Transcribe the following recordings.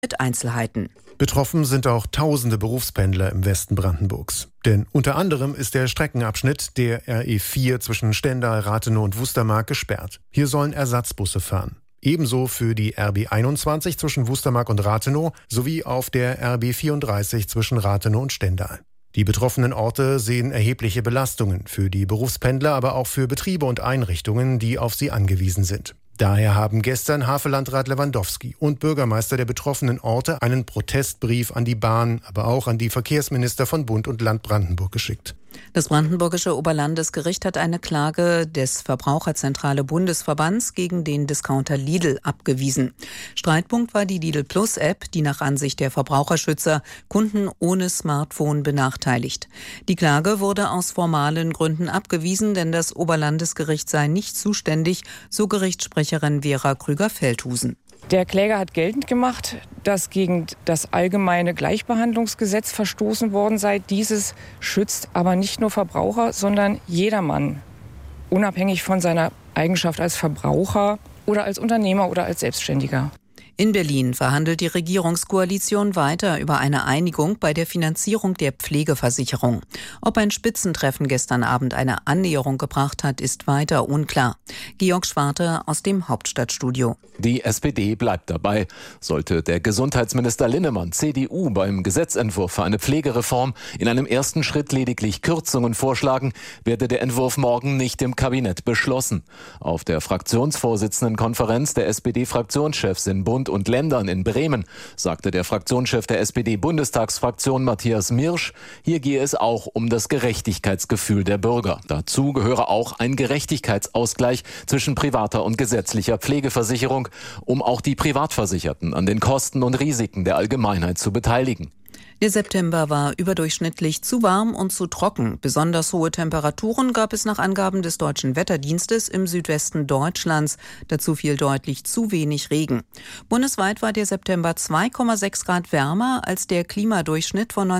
mit Einzelheiten. Betroffen sind auch tausende Berufspendler im Westen Brandenburgs. Denn unter anderem ist der Streckenabschnitt der RE4 zwischen Stendal, Rathenow und Wustermark gesperrt. Hier sollen Ersatzbusse fahren. Ebenso für die RB 21 zwischen Wustermark und Rathenow sowie auf der RB 34 zwischen Rathenow und Stendal. Die betroffenen Orte sehen erhebliche Belastungen für die Berufspendler, aber auch für Betriebe und Einrichtungen, die auf sie angewiesen sind. Daher haben gestern Havellandrat Lewandowski und Bürgermeister der betroffenen Orte einen Protestbrief an die Bahn, aber auch an die Verkehrsminister von Bund und Land Brandenburg geschickt. Das Brandenburgische Oberlandesgericht hat eine Klage des Verbraucherzentrale Bundesverbands gegen den Discounter Lidl abgewiesen. Streitpunkt war die Lidl Plus App, die nach Ansicht der Verbraucherschützer Kunden ohne Smartphone benachteiligt. Die Klage wurde aus formalen Gründen abgewiesen, denn das Oberlandesgericht sei nicht zuständig, so Gerichtssprecherin Vera Krüger-Feldhusen. Der Kläger hat geltend gemacht, dass gegen das allgemeine Gleichbehandlungsgesetz verstoßen worden sei. Dieses schützt aber nicht nur Verbraucher, sondern jedermann, unabhängig von seiner Eigenschaft als Verbraucher oder als Unternehmer oder als Selbstständiger. In Berlin verhandelt die Regierungskoalition weiter über eine Einigung bei der Finanzierung der Pflegeversicherung. Ob ein Spitzentreffen gestern Abend eine Annäherung gebracht hat, ist weiter unklar. Georg Schwarte aus dem Hauptstadtstudio. Die SPD bleibt dabei. Sollte der Gesundheitsminister Linnemann, CDU, beim Gesetzentwurf für eine Pflegereform in einem ersten Schritt lediglich Kürzungen vorschlagen, werde der Entwurf morgen nicht im Kabinett beschlossen. Auf der Fraktionsvorsitzendenkonferenz der SPD-Fraktionschefs in Bund und Ländern in Bremen sagte der Fraktionschef der SPD-Bundestagsfraktion Matthias Mirsch, hier gehe es auch um das Gerechtigkeitsgefühl der Bürger. Dazu gehöre auch ein Gerechtigkeitsausgleich zwischen privater und gesetzlicher Pflegeversicherung, um auch die Privatversicherten an den Kosten und Risiken der Allgemeinheit zu beteiligen. Der September war überdurchschnittlich zu warm und zu trocken. Besonders hohe Temperaturen gab es nach Angaben des Deutschen Wetterdienstes im Südwesten Deutschlands. Dazu fiel deutlich zu wenig Regen. Bundesweit war der September 2,6 Grad wärmer als der Klimadurchschnitt von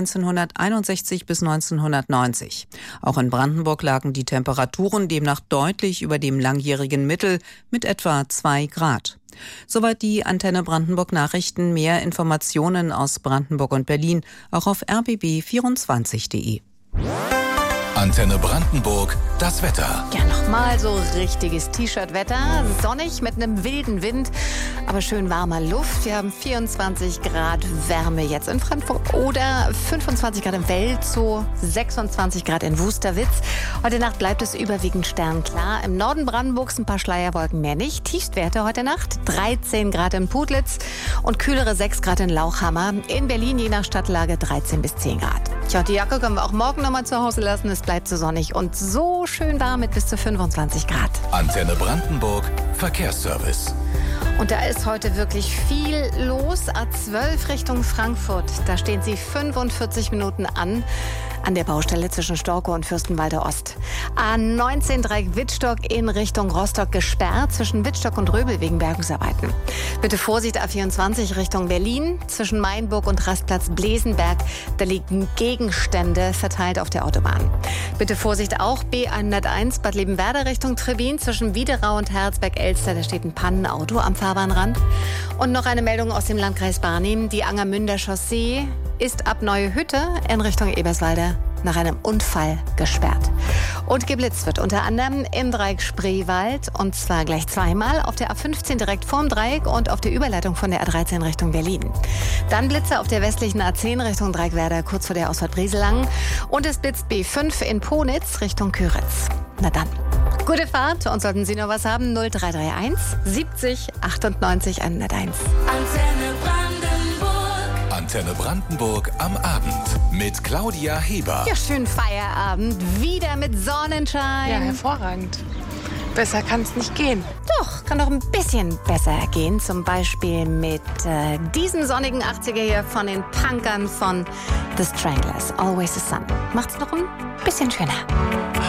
1961 bis 1990. Auch in Brandenburg lagen die Temperaturen demnach deutlich über dem langjährigen Mittel mit etwa 2 Grad. Soweit die Antenne Brandenburg Nachrichten. Mehr Informationen aus Brandenburg und Berlin auch auf rbb24.de. Antenne Brandenburg, das Wetter. Ja, nochmal so richtiges T-Shirt-Wetter. Sonnig mit einem wilden Wind, aber schön warmer Luft. Wir haben 24 Grad Wärme jetzt in Frankfurt oder 25 Grad im Welzow, 26 Grad in Wusterwitz. Heute Nacht bleibt es überwiegend sternklar. Im Norden Brandenburgs ein paar Schleierwolken, mehr nicht. Tiefstwerte heute Nacht 13 Grad in Putlitz und kühlere 6 Grad in Lauchhammer. In Berlin je nach Stadtlage 13 bis 10 Grad. Tja, die Jacke können wir auch morgen nochmal zu Hause lassen. Es bleibt so sonnig und so schön warm mit bis zu 25 Grad. Antenne Brandenburg, Verkehrsservice. Und da ist heute wirklich viel los. A12 Richtung Frankfurt. Da stehen Sie 45 Minuten an der Baustelle zwischen Storkow und Fürstenwalde Ost. A19 Dreieck Wittstock in Richtung Rostock gesperrt, zwischen Wittstock und Röbel wegen Bergungsarbeiten. Bitte Vorsicht, A24 Richtung Berlin, zwischen Mainburg und Rastplatz Blesenberg. Da liegen Gegenstände verteilt auf der Autobahn. Bitte Vorsicht auch B101 Bad Liebenwerda Richtung Trebin, zwischen Widerau und Herzberg-Elster. Da steht ein Pannenauto am Fahrbahnrand. Und noch eine Meldung aus dem Landkreis Barnim. Die Angermünder Chaussee ist ab Neue Hütte in Richtung Eberswalde nach einem Unfall gesperrt. Und geblitzt wird unter anderem im Dreieck Spreewald und zwar gleich zweimal auf der A15 direkt vorm Dreieck und auf der Überleitung von der A13 Richtung Berlin. Dann Blitze auf der westlichen A10 Richtung Dreieckwerder kurz vor der Ausfahrt Brieselang und es blitzt B5 in Ponitz Richtung Kyritz. Na dann, gute Fahrt und sollten Sie noch was haben, 0331 70 98 101. Antenne Brandenburg am Abend mit Claudia Heber. Ja, schönen Feierabend, wieder mit Sonnenschein. Ja, hervorragend. Besser kann es nicht gehen. Doch, kann doch ein bisschen besser gehen. Zum Beispiel mit diesem sonnigen 80er hier von den Punkern von The Stranglers. Always the Sun. Macht's noch ein bisschen schöner.